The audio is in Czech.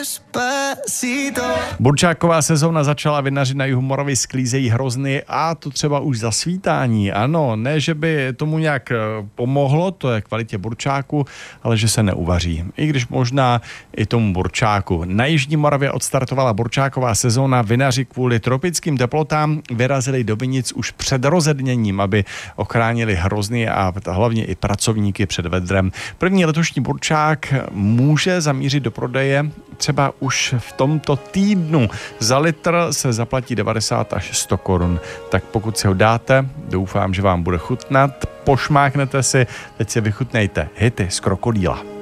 Burčáková sezóna začala, vinaři na jihu Moravy sklízejí hrozny a to třeba už za svítání. Ano, ne, že by tomu nějak pomohlo, to je kvalitě burčáku, ale že se neuvaří. I když možná i tomu burčáku. Na jižní Moravě odstartovala burčáková sezóna, vinaři kvůli tropickým teplotám vyrazili do vinic už před rozedněním, aby ochránili hrozny a hlavně i pracovníky před vedrem. První letošní burčák může zamířit do prodeje třeba už v tomto týdnu. Za litr se zaplatí 90 až 100 korun. Tak pokud si ho dáte, doufám, že vám bude chutnat. Pošmáknete si, teď si vychutnejte hity z Krokodýla.